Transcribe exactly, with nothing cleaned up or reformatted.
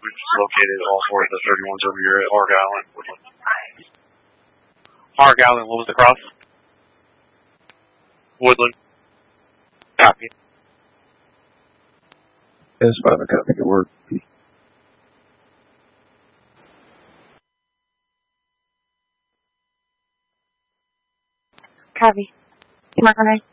We've located all four of the thirty-ones over here at Argyle and Woodland. Argyle and what was the cross? Woodland. Copy. Yes, five, I copy. Good work. Copy. Mark on